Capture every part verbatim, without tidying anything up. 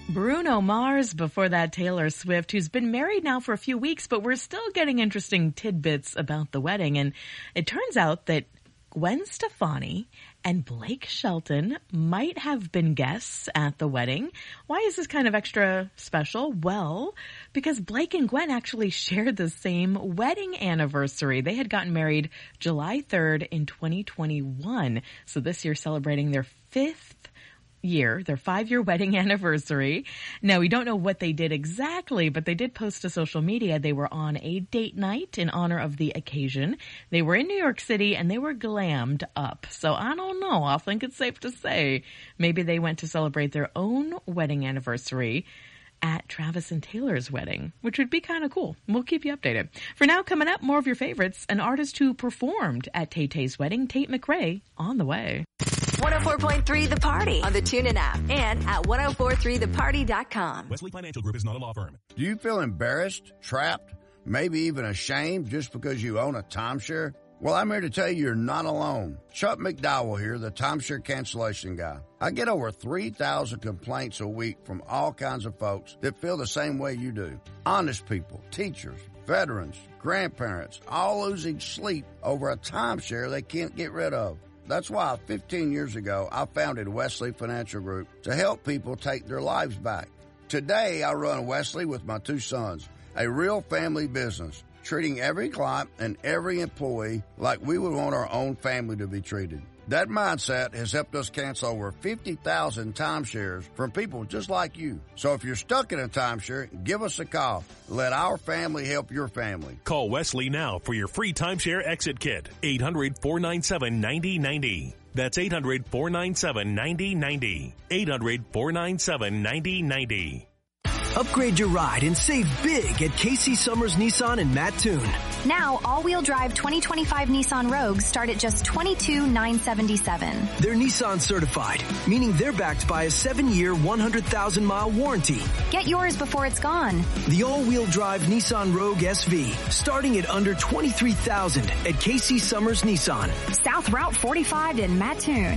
Bruno Mars, before that Taylor Swift, who's been married now for a few weeks, but we're still getting interesting tidbits about the wedding. And it turns out that Gwen Stefani and Blake Shelton might have been guests at the wedding. Why is this kind of extra special? Well, because Blake and Gwen actually shared the same wedding anniversary. They had gotten married July third in twenty twenty-one. So this year celebrating their fifth year, their five-year wedding anniversary. Now, we don't know what they did exactly, but they did post to social media. They were on a date night in honor of the occasion. They were in New York City, and they were glammed up. So I don't know. I think it's safe to say maybe they went to celebrate their own wedding anniversary at Travis and Taylor's wedding, which would be kind of cool. We'll keep you updated. For now, coming up, more of your favorites. An artist who performed at Tay-Tay's wedding, Tate McRae, on the way. one oh four point three The Party on the TuneIn app and at ten forty-three the party dot com. Wesley Financial Group is not a law firm. Do you feel embarrassed, trapped, maybe even ashamed just because you own a timeshare? Well, I'm here to tell you you're not alone. Chuck McDowell here, the timeshare cancellation guy. I get over three thousand complaints a week from all kinds of folks that feel the same way you do. Honest people, teachers, veterans, grandparents, all losing sleep over a timeshare they can't get rid of. That's why fifteen years ago, I founded Wesley Financial Group to help people take their lives back. Today, I run Wesley with my two sons, a real family business, treating every client and every employee like we would want our own family to be treated. That mindset has helped us cancel over fifty thousand timeshares from people just like you. So if you're stuck in a timeshare, give us a call. Let our family help your family. Call Wesley now for your free timeshare exit kit. eight hundred, four nine seven, nine oh nine oh. That's eight hundred, four nine seven, nine oh nine oh. eight hundred, four nine seven, nine oh nine oh. Upgrade your ride and save big at Casey Summers Nissan in Mattoon. Now, all-wheel drive twenty twenty-five Nissan Rogues start at just twenty-two thousand nine hundred seventy-seven dollars. They're Nissan certified, meaning they're backed by a seven-year, one hundred thousand mile warranty. Get yours before it's gone. The all-wheel drive Nissan Rogue S V, starting at under twenty-three thousand dollars at Casey Summers Nissan. South Route forty-five in Mattoon.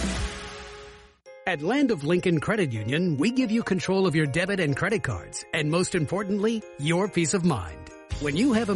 At Land of Lincoln Credit Union, we give you control of your debit and credit cards, and most importantly, your peace of mind. When you have a